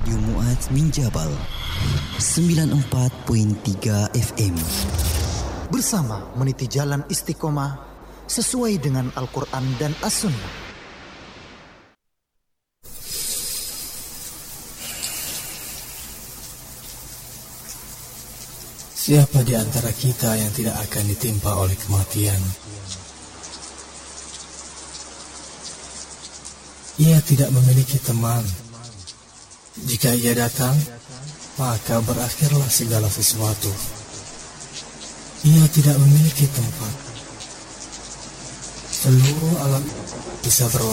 Radio Mu'adz min Jabal 94.3 FM. Bersama meniti jalan istiqomah sesuai dengan Al-Quran dan As-Sunnah. Siapa di antara kita yang tidak akan ditimpa oleh kematian? Ia tidak memiliki teman. Jika ia datang, maka berakhirlah segala sesuatu. Ia tidak memiliki tempat. Seluruh alam bisa berlalu.